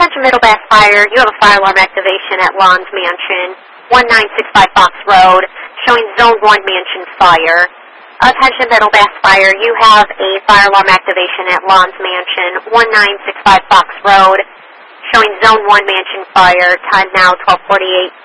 Attention Middle Bass Fire, you have a fire alarm activation at Lawns Mansion, 1965 Fox Road, showing Zone 1 Mansion fire. Attention Middle Bass Fire, you have a fire alarm activation at Lawns Mansion, 1965 Fox Road, showing Zone 1 Mansion fire, time now 12:48.